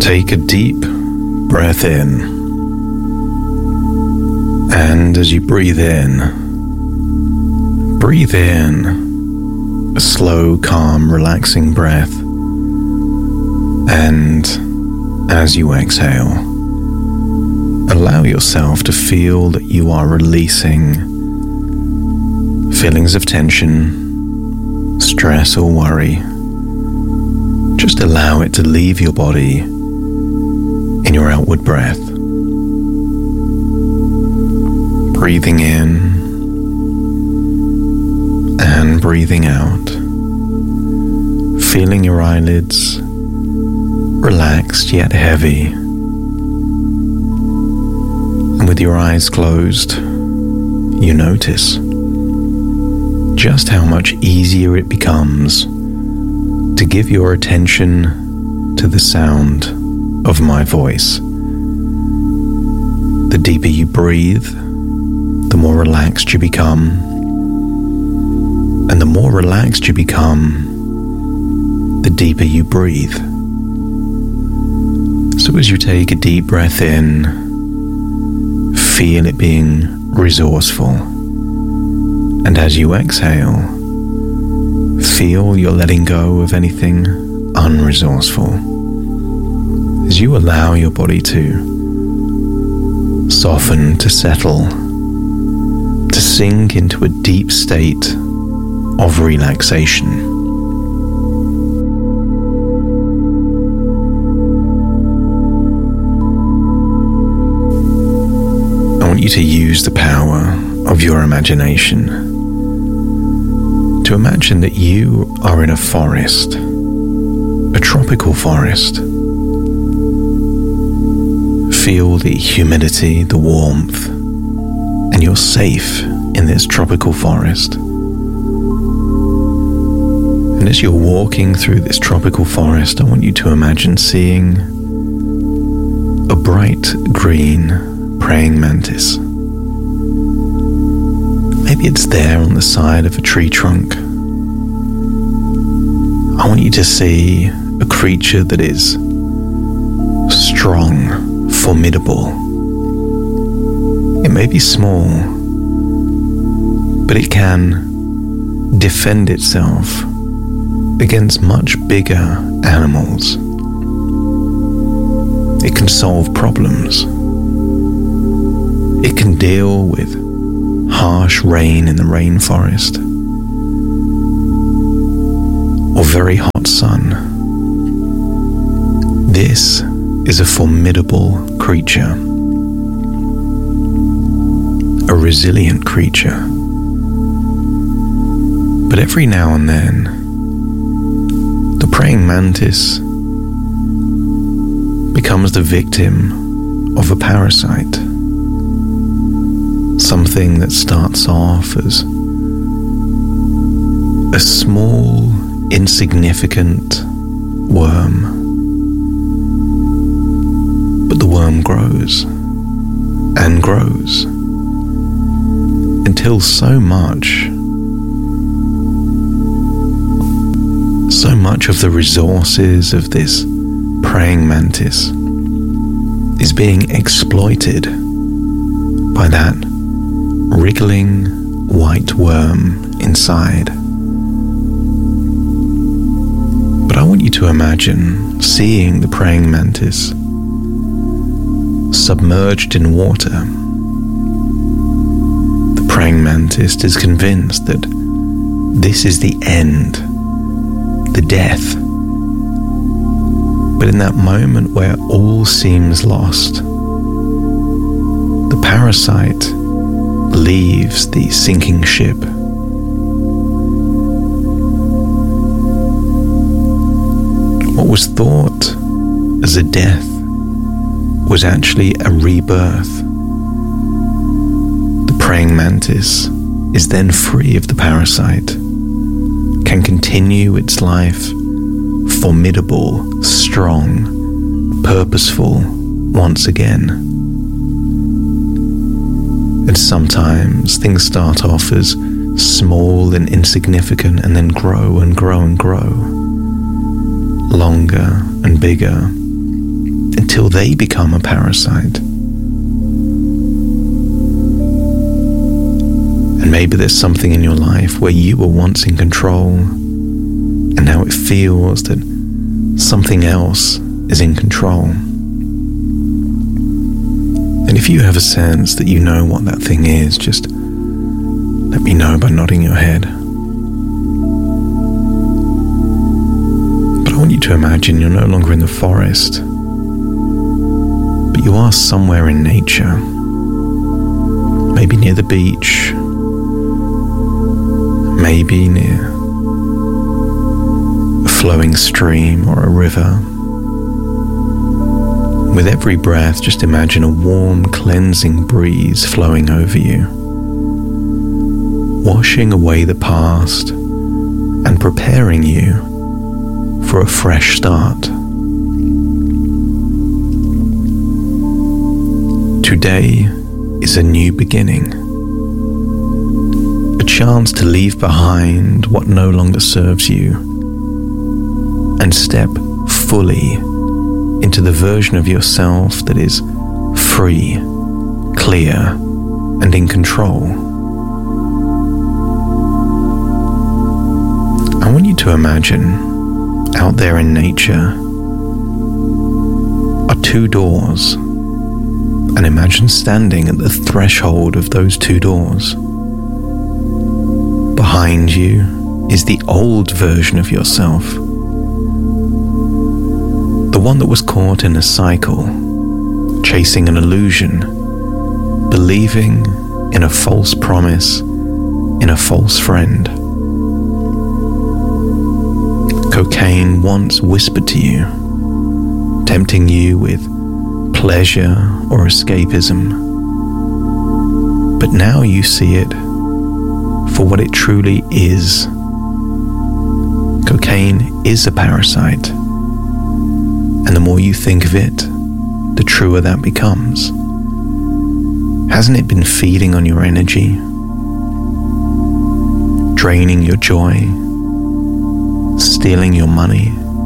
Take a deep breath in, and as you breathe in a slow, calm, relaxing breath, and as you exhale, allow yourself to feel that you are releasing feelings of tension, stress or worry. Just allow it to leave your body in your outward breath. Breathing in and breathing out. Feeling your eyelids relaxed yet heavy. And with your eyes closed, you notice just how much easier it becomes to give your attention to the sound of my voice. The deeper you breathe, the more relaxed you become. And the more relaxed you become, the deeper you breathe. So as you take a deep breath in, feel it being resourceful. And as you exhale, feel you're letting go of anything unresourceful. As you allow your body to soften, to settle, to sink into a deep state of relaxation. I want you to use the power of your imagination to imagine that you are in a forest, a tropical forest. Feel the humidity, the warmth, and you're safe in this tropical forest. And as you're walking through this tropical forest, I want you to imagine seeing a bright green praying mantis. Maybe it's there on the side of a tree trunk. I want you to see a creature that is strong, formidable. It may be small, but it can defend itself against much bigger animals. It can solve problems. It can deal with harsh rain in the rainforest or very hot sun. This is a formidable creature, a resilient creature. But every now and then, the praying mantis becomes the victim of a parasite. Something that starts off as a small, insignificant worm. But the worm grows and grows until so much of the resources of this praying mantis is being exploited by that wriggling white worm inside. But I want you to imagine seeing the praying mantis submerged in water. The praying mantis is convinced that this is the end, the death. But in that moment where all seems lost, the parasite leaves the sinking ship. What was thought as a death was actually a rebirth. The praying mantis is then free of the parasite, can continue its life formidable, strong, purposeful once again. And sometimes things start off as small and insignificant and then grow and grow and grow, longer and bigger, until they become a parasite. And maybe there's something in your life where you were once in control, and now it feels that something else is in control. And if you have a sense that you know what that thing is, just let me know by nodding your head. But I want you to imagine you're no longer in the forest, but you are somewhere in nature, maybe near the beach, maybe near a flowing stream or a river. With every breath, just imagine a warm, cleansing breeze flowing over you, washing away the past and preparing you for a fresh start. Today is a new beginning, a chance to leave behind what no longer serves you and step fully into the version of yourself that is free, clear, and in control. I want you to imagine out there in nature are two doors, and imagine standing at the threshold of those two doors. Behind you is the old version of yourself, the one that was caught in a cycle, chasing an illusion, believing in a false promise, in a false friend. Cocaine once whispered to you, tempting you with pleasure or escapism. But now you see it for what it truly is. Cocaine is a parasite. And the more you think of it, the truer that becomes. Hasn't it been feeding on your energy, draining your joy, stealing your money,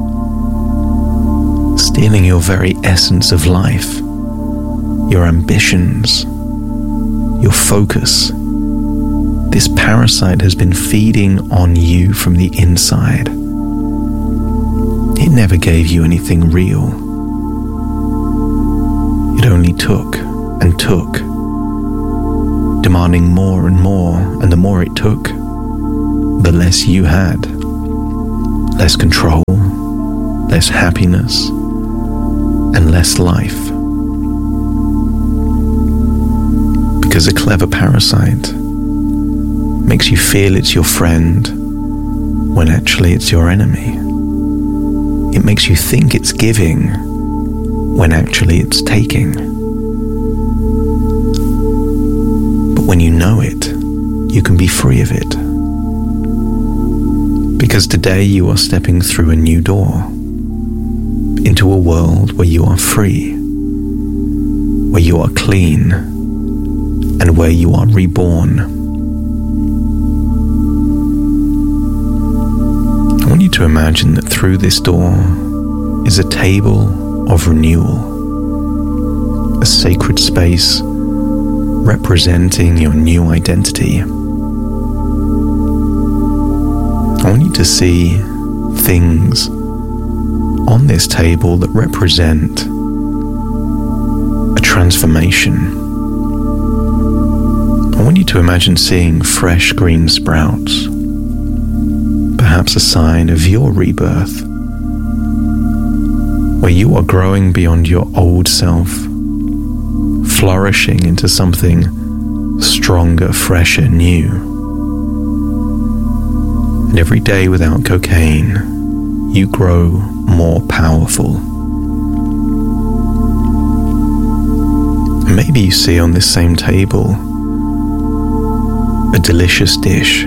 stealing your very essence of life, your ambitions, your focus? This parasite has been feeding on you from the inside. It never gave you anything real. It only took and took, demanding more and more, and the more it took, the less you had. Less control, less happiness, and less life. Because a clever parasite makes you feel it's your friend when actually it's your enemy. It makes you think it's giving when actually it's taking. But when you know it, you can be free of it. Because today you are stepping through a new door into a world where you are free, where you are clean, and where you are reborn. I want you to imagine that through this door is a table of renewal, a sacred space representing your new identity. I want you to see things on this table that represent a transformation. I want you to imagine seeing fresh green sprouts, perhaps a sign of your rebirth, where you are growing beyond your old self, flourishing into something stronger, fresher, new. And every day without cocaine, you grow more powerful. And maybe you see on this same table a delicious dish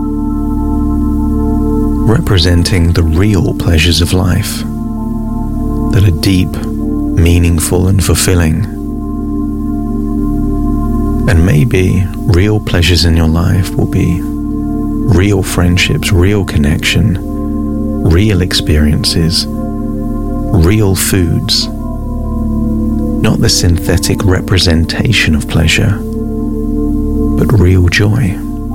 representing the real pleasures of life that are deep, meaningful, and fulfilling. And maybe real pleasures in your life will be real friendships, real connection, real experiences, real foods, not the synthetic representation of pleasure, but real joy.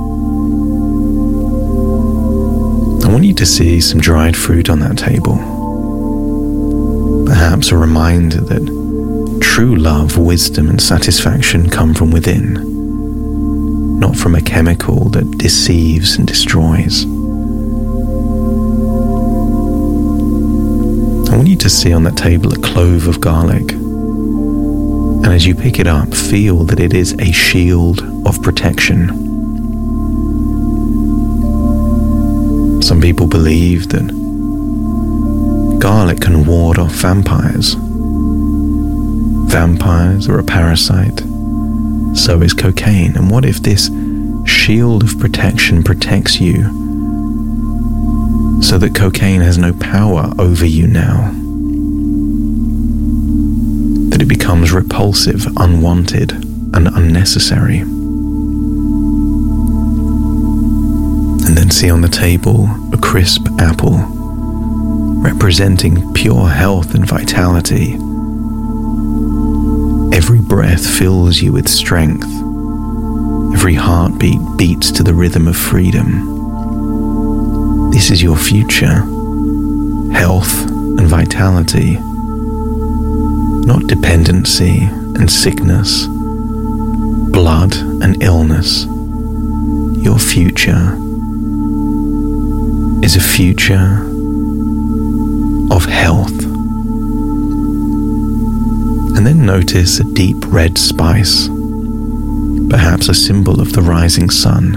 I want you to see some dried fruit on that table. Perhaps a reminder that true love, wisdom, and satisfaction come from within, not from a chemical that deceives and destroys. I want you to see on that table a clove of garlic, and as you pick it up, feel that it is a shield of protection. Some people believe that garlic can ward off vampires. Vampires are a parasite, so is cocaine. And what if this shield of protection protects you so that cocaine has no power over you now? That it becomes repulsive, unwanted, and unnecessary. And then see on the table a crisp apple, representing pure health and vitality. Every breath fills you with strength. Every heartbeat beats to the rhythm of freedom. This is your future, health and vitality, not dependency and sickness, blood and illness. Your future is a future of health. And then notice a deep red spice, perhaps a symbol of the rising sun.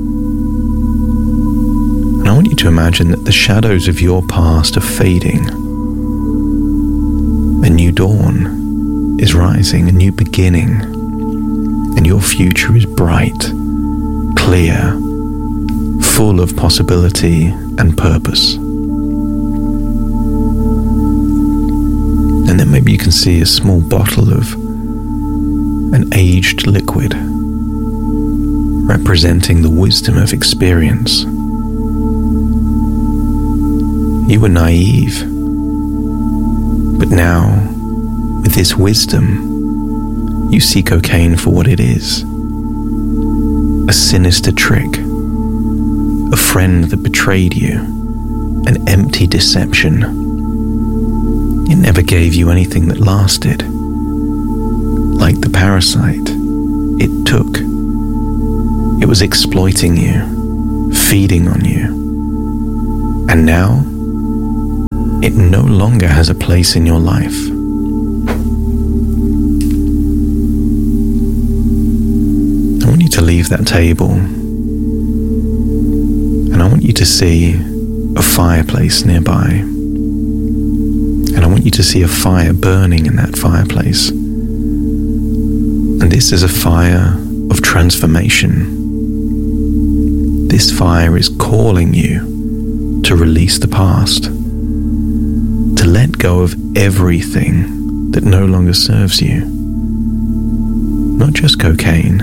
And I want you to imagine that the shadows of your past are fading. A new dawn is rising, a new beginning, and your future is bright, clear, full of possibility and purpose. And then maybe you can see a small bottle of an aged liquid, representing the wisdom of experience. You were naive, but now, with this wisdom, you see cocaine for what it is. A sinister trick, a friend that betrayed you, an empty deception. It never gave you anything that lasted. Like the parasite, it took. It was exploiting you, feeding on you. And now, it no longer has a place in your life. I want you to leave that table, and I want you to see a fireplace nearby. And I want you to see a fire burning in that fireplace. And this is a fire of transformation. This fire is calling you to release the past, to let go of everything that no longer serves you. Not just cocaine,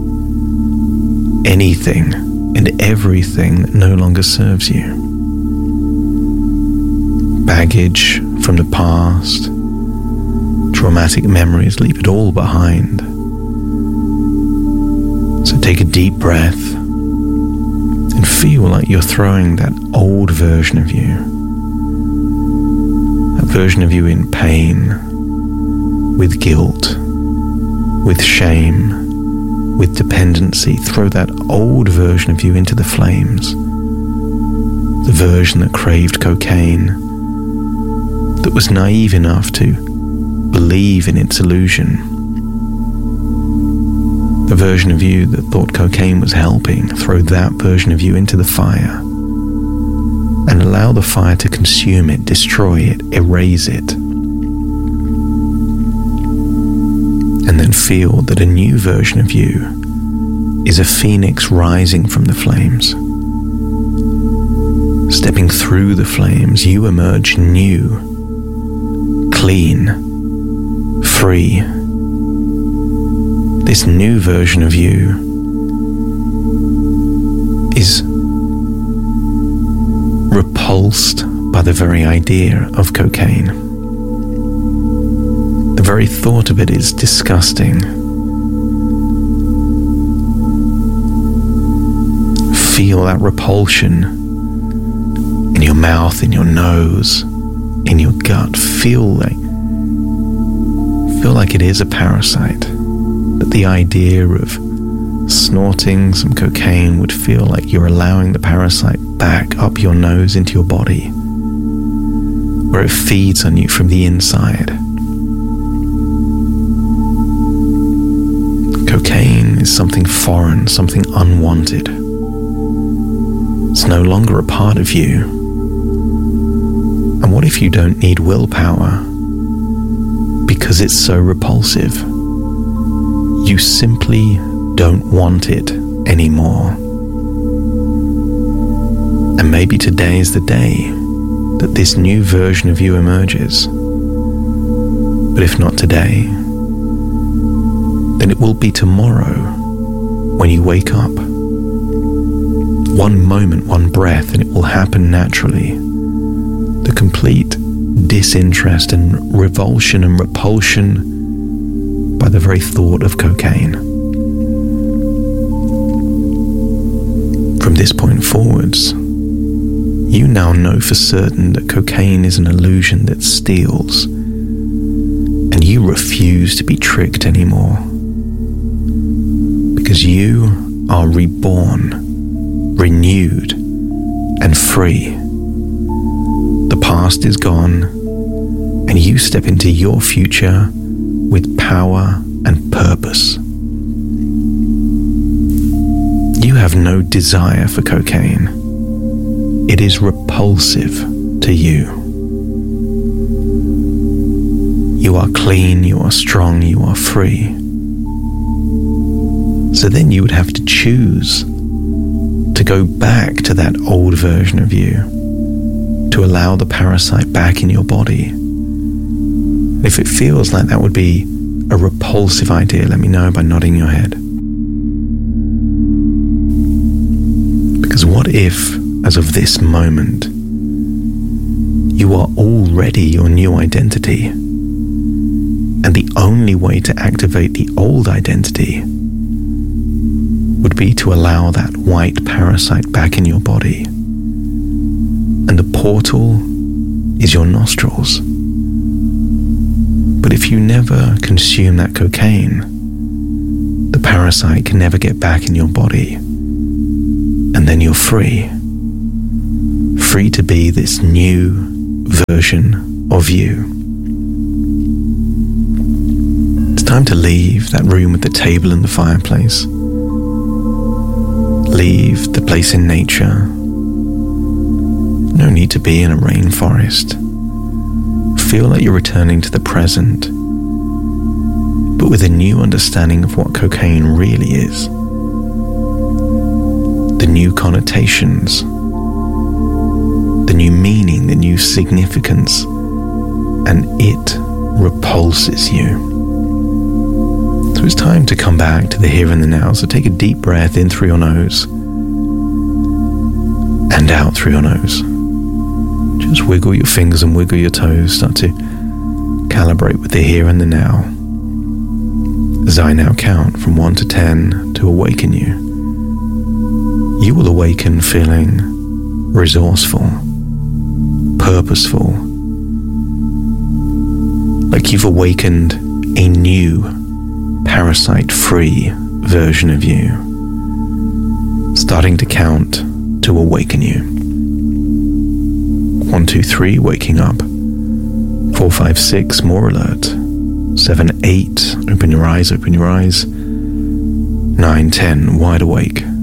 anything and everything that no longer serves you. Baggage from the past, traumatic memories, leave it all behind. So take a deep breath and feel like you're throwing that old version of you, that version of you in pain, with guilt, with shame, with dependency. Throw that old version of you into the flames. The version that craved cocaine, that was naive enough to believe in its illusion. The version of you that thought cocaine was helping. Throw that version of you into the fire and allow the fire to consume it, destroy it, erase it. And then feel that a new version of you is a phoenix rising from the flames. Stepping through the flames, you emerge new, clean, free. This new version of you is repulsed by the very idea of cocaine. The very thought of it is disgusting. Feel that repulsion in your mouth, in your nose, in your gut. Feel like it is a parasite. That the idea of snorting some cocaine would feel like you're allowing the parasite back up your nose into your body, where it feeds on you from the inside. Cocaine is something foreign, something unwanted. It's no longer a part of you. And what if you don't need willpower? Because it's so repulsive, you simply don't want it anymore. And maybe today is the day that this new version of you emerges. But if not today, then it will be tomorrow when you wake up. One moment, one breath, and it will happen naturally. The complete disinterest and revulsion and repulsion by the very thought of cocaine. From this point forwards, you now know for certain that cocaine is an illusion that steals, and you refuse to be tricked anymore. Because you are reborn, renewed, and free. The past is gone, and you step into your future with power and purpose. You have no desire for cocaine. It is repulsive to you. You are clean, you are strong, you are free. So then you would have to choose to go back to that old version of you, to allow the parasite back in your body. If it feels like that would be a repulsive idea, let me know by nodding your head. Because what if, as of this moment, you are already your new identity, and the only way to activate the old identity would be to allow that white parasite back in your body, and the portal is your nostrils. But if you never consume that cocaine, the parasite can never get back in your body, and then you're free. Free to be this new version of you. It's time to leave that room with the table and the fireplace. Leave the place in nature. No need to be in a rainforest. Feel like you're returning to the present, but with a new understanding of what cocaine really is. The new connotations, the new meaning, the new significance, and it repulses you. So it's time to come back to the here and the now. So take a deep breath in through your nose and out through your nose. Just wiggle your fingers and wiggle your toes. Start to calibrate with the here and the now. As I now count from 1 to 10 to awaken you, you will awaken feeling resourceful, purposeful, like you've awakened a new parasite-free version of you, starting to count to awaken you. 1, 2, 3, waking up. 4, 5, 6, more alert. 7, 8, open your eyes, open your eyes. 9, 10, wide awake.